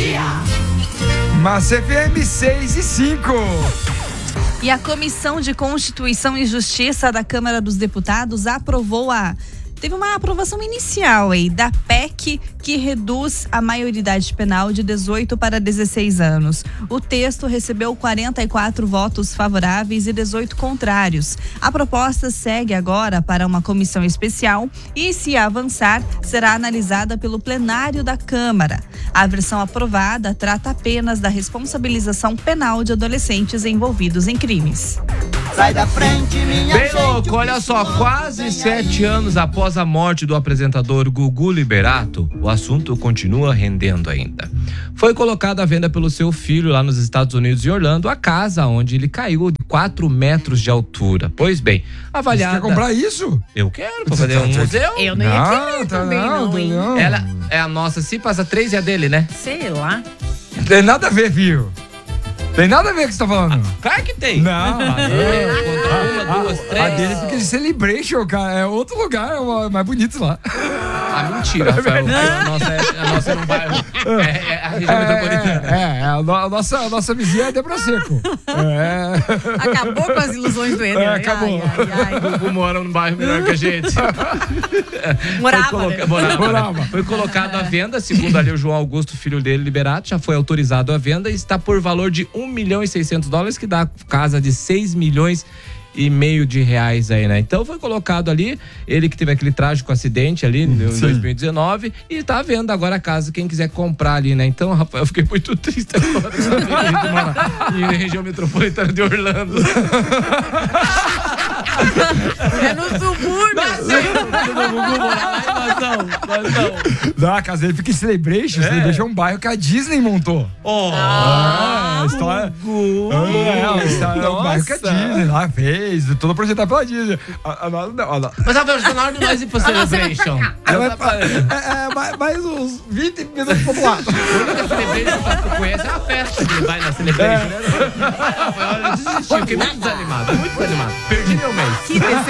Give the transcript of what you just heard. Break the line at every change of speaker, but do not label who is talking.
Mas FM 6 e 5.
E a Comissão de Constituição e Justiça da Câmara dos Deputados teve uma aprovação inicial aí da PEC que reduz a maioridade penal de 18 para 16 anos. O texto recebeu 44 votos favoráveis e 18 contrários. A proposta segue agora para uma comissão especial e, se avançar, será analisada pelo plenário da Câmara. A versão aprovada trata apenas da responsabilização penal de adolescentes envolvidos em crimes.
Sai da frente, minha
Bem louco, olha só, quase 7 anos após a morte do apresentador Gugu Liberato, o assunto continua rendendo ainda. Foi colocado à venda pelo seu filho lá nos Estados Unidos, em Orlando, a casa onde ele caiu de 4 metros de altura. Pois bem, avaliada...
Você quer comprar isso?
Eu quero, pra fazer um museu.
Eu não ia querer também, não, hein?
Ela é a nossa, se passa 3 e a dele, né?
Sei lá.
Tem nada a ver, viu? Tem nada a ver com o que você tá falando.
Claro que tem.
Não.
Uma, duas, três.
A dele fica de Celebration, cara. É outro lugar, é mais bonito lá.
Ah, mentira, Rafael. A nossa é no bairro. É a região metropolitana.
A nossa vizinha é Débora Seco.
Acabou com as ilusões do Éder.
Acabou.
O Gugu mora num bairro melhor que a gente.
Morava.
Foi colocado à venda, segundo ali o João Augusto, filho dele, Liberato, já foi autorizado à venda e está por valor de $1.600.000, que dá casa de 6 milhões e meio de reais aí, né? Então foi colocado ali, ele que teve aquele trágico acidente ali em 2019 e tá à venda agora a casa, quem quiser comprar ali, né? Então, Rafael, eu fiquei muito triste agora em região metropolitana de Orlando.
É no subúrbio.
Não, a casa dele fica em Celebration. Celebration é um bairro que a Disney montou.
A
história. É um bairro que a Disney lá fez, todo projetado pela Disney.
Mas Rafael, na hora de nós ir pro Celebration.
Mais uns 20 minutos pro lado.
A única Celebration que tu conhece é a festa que ele vai na Celebration, né? Rafael, eu desisti, fiquei muito desanimado. Perdi meu mês.
Que decepção.